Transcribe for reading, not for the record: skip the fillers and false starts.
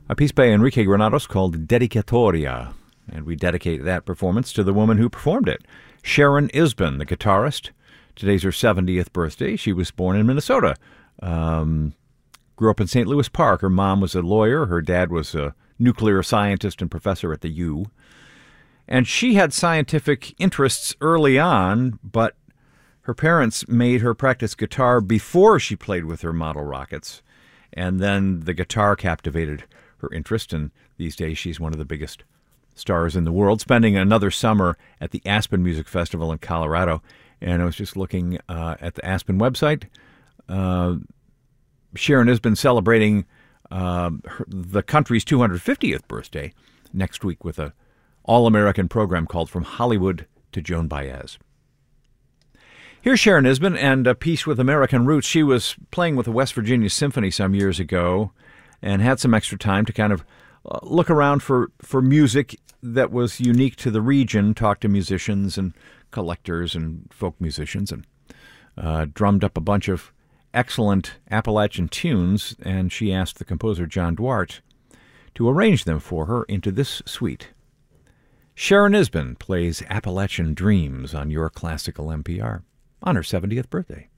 A piece by Enrique Granados called Dedicatoria, and we dedicate that performance to the woman who performed it, Sharon Isbin, the guitarist. Today's her 70th birthday. She was born in Minnesota. Grew up in St. Louis Park. Her mom was a lawyer. Her dad was a nuclear scientist and professor at the U. And she had scientific interests early on, but her parents made her practice guitar before she played with her model rockets. And then the guitar captivated her interest, and these days she's one of the biggest stars in the world, spending another summer at the Aspen Music Festival in Colorado. And I was just looking at the Aspen website. Sharon has been celebrating the country's 250th birthday next week with a all-American program called From Hollywood to Joan Baez. Here's Sharon Isbin and a piece with American roots. She was playing with the West Virginia Symphony some years ago and had some extra time to kind of look around for music that was unique to the region, talk to musicians and collectors and folk musicians, and drummed up a bunch of excellent Appalachian tunes, and she asked the composer John Duarte to arrange them for her into this suite. Sharon Isbin plays Appalachian Dreams on your classical NPR on her 70th birthday.